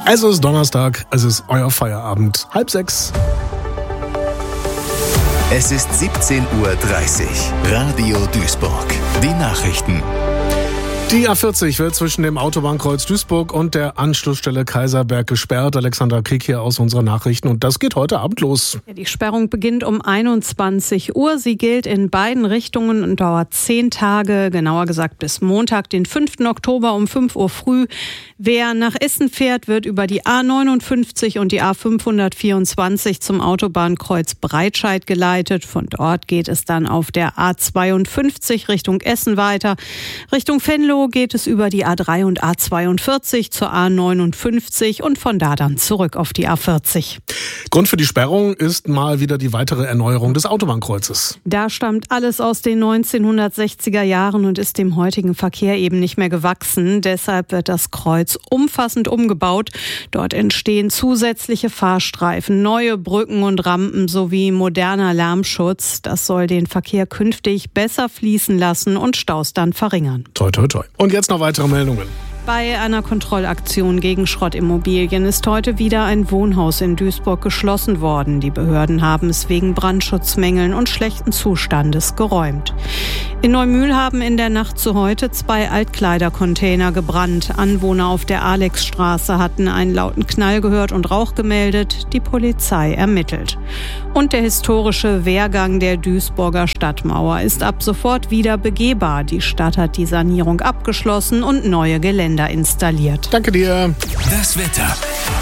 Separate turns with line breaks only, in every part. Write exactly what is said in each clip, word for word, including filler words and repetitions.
Es ist Donnerstag, es ist euer Feierabend. Halb sechs.
Es ist siebzehn Uhr dreißig. Radio Duisburg. Die Nachrichten.
Die A vierzig wird zwischen dem Autobahnkreuz Duisburg und der Anschlussstelle Kaiserberg gesperrt. Alexandra Krieg hier aus unseren Nachrichten. Und das geht heute Abend los.
Ja, die Sperrung beginnt um einundzwanzig Uhr. Sie gilt in beiden Richtungen und dauert zehn Tage, genauer gesagt bis Montag, den fünften Oktober um fünf Uhr früh. Wer nach Essen fährt, wird über die A neunundfünfzig und die A fünfhundertvierundzwanzig zum Autobahnkreuz Breitscheid geleitet. Von dort geht es dann auf der A zweiundfünfzig Richtung Essen weiter. Richtung Venlo geht es über die A drei und A zweiundvierzig zur A neunundfünfzig und von da dann zurück auf die A vierzig.
Grund für die Sperrung ist mal wieder die weitere Erneuerung des Autobahnkreuzes.
Da stammt alles aus den neunzehnhundertsechziger Jahren und ist dem heutigen Verkehr eben nicht mehr gewachsen. Deshalb wird das Kreuz umfassend umgebaut. Dort entstehen zusätzliche Fahrstreifen, neue Brücken und Rampen sowie moderner Lärmschutz. Das soll den Verkehr künftig besser fließen lassen und Staus dann verringern.
Toi, toi, toi. Und jetzt noch weitere Meldungen.
Bei einer Kontrollaktion gegen Schrottimmobilien ist heute wieder ein Wohnhaus in Duisburg geschlossen worden. Die Behörden haben es wegen Brandschutzmängeln und schlechten Zustandes geräumt. In Neumühl haben in der Nacht zu heute zwei Altkleidercontainer gebrannt. Anwohner auf der Alexstraße hatten einen lauten Knall gehört und Rauch gemeldet. Die Polizei ermittelt. Und der historische Wehrgang der Duisburger Stadtmauer ist ab sofort wieder begehbar. Die Stadt hat die Sanierung abgeschlossen und neue Geländer installiert.
Danke dir.
Das Wetter.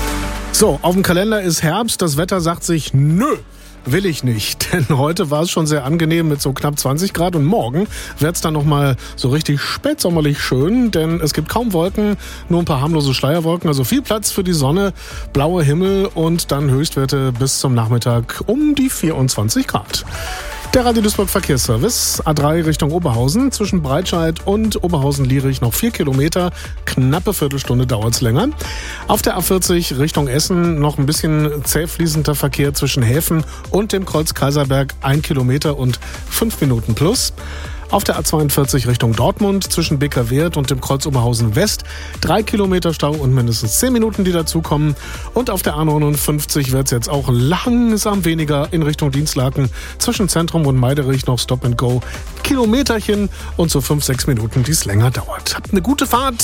So, auf dem Kalender ist Herbst. Das Wetter sagt sich, nö. Will ich nicht, denn heute war es schon sehr angenehm mit so knapp zwanzig Grad und morgen wird es dann nochmal so richtig spätsommerlich schön, denn es gibt kaum Wolken, nur ein paar harmlose Schleierwolken, also viel Platz für die Sonne, blauer Himmel und dann Höchstwerte bis zum Nachmittag um die vierundzwanzig Grad. Der Radio Duisburg Verkehrsservice, A drei Richtung Oberhausen, zwischen Breitscheid und Oberhausen-Lierich noch vier Kilometer, knappe Viertelstunde dauert es länger. Auf der A vierzig Richtung Essen noch ein bisschen zäh fließender Verkehr zwischen Häfen und dem Kreuz Kaiserberg, ein Kilometer und fünf Minuten plus. Auf der A zweiundvierzig Richtung Dortmund zwischen Beckerwerth und dem Kreuz Oberhausen West drei Kilometer Stau und mindestens zehn Minuten, die dazukommen. Und auf der A neunundfünfzig wird es jetzt auch langsam weniger in Richtung Dienstlaken zwischen Zentrum und Meiderich noch Stop and Go. Kilometerchen und so fünf, sechs Minuten, die es länger dauert. Habt eine gute Fahrt.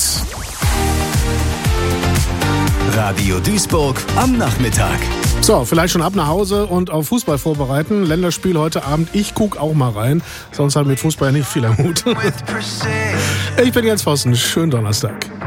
Radio Duisburg am Nachmittag.
So, vielleicht schon ab nach Hause und auf Fußball vorbereiten. Länderspiel heute Abend. Ich guck auch mal rein. Sonst hat mit Fußball nicht viel am Hut. Ich bin Jens Vossen. Schönen Donnerstag.